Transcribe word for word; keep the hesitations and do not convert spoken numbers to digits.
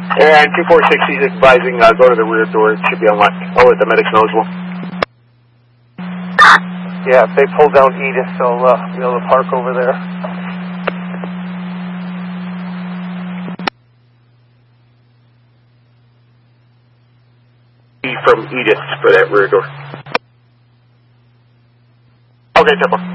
And two four sixty is advising, uh, go to the rear door. It should be unlocked. I'll let the medics know as well. Yeah, if they pull down Edith, they'll uh, be able to park over there. From Edith for that rear door. Okay, Temple.